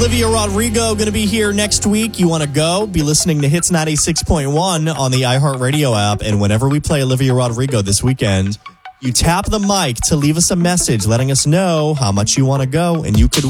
Olivia Rodrigo going to be here next week. You want to go? Be listening to Hits 96.1 on the iHeartRadio app. And whenever we play Olivia Rodrigo this weekend, you tap the mic to leave us a message letting us know how much you want to go, and you could